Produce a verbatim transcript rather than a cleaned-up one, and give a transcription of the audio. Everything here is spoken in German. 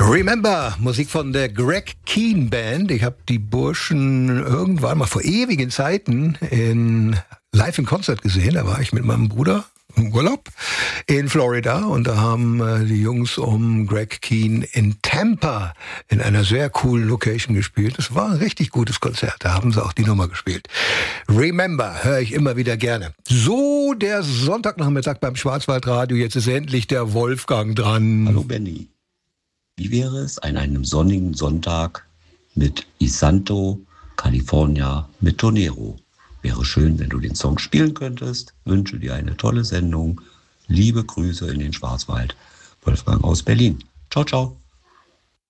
Remember, Musik von der Greg Keen Band. Ich habe die Burschen irgendwann mal vor ewigen Zeiten in live in Konzert gesehen. Da war ich mit meinem Bruder im Urlaub in Florida und da haben äh, die Jungs um Greg Keen in Tampa in einer sehr coolen Location gespielt. Das war ein richtig gutes Konzert. Da haben sie auch die Nummer gespielt. Remember, höre ich immer wieder gerne. So, der Sonntagnachmittag beim Schwarzwaldradio. Jetzt ist endlich der Wolfgang dran. Hallo Benny. Wie wäre es an einem sonnigen Sonntag mit Isanto, California mit Tonero? Wäre schön, wenn du den Song spielen könntest. Wünsche dir eine tolle Sendung. Liebe Grüße in den Schwarzwald. Wolfgang aus Berlin. Ciao, ciao.